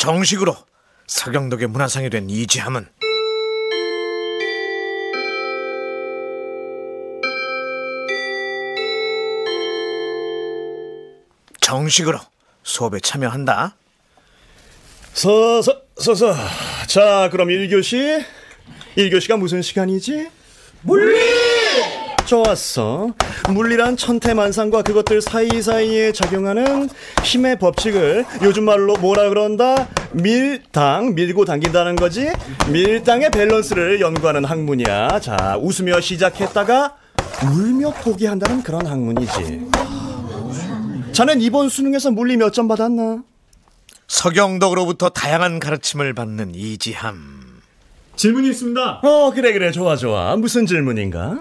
정식으로 서경덕의 문화상이 된 이지함은 정식으로 수업에 참여한다. 서서. 자, 그럼 1교시. 1교시가 무슨 시간이지? 물리! 좋았어. 물리란 천태만상과 그것들 사이사이에 작용하는 힘의 법칙을 요즘 말로 뭐라 그런다? 밀고 당긴다는 거지. 밀당의 밸런스를 연구하는 학문이야. 자, 웃으며 시작했다가 울며 포기한다는 그런 학문이지. 자넨 이번 수능에서 물리 몇 점 받았나? 서경덕으로부터 다양한 가르침을 받는 이지함. 질문이 있습니다. 그래, 좋아. 무슨 질문인가?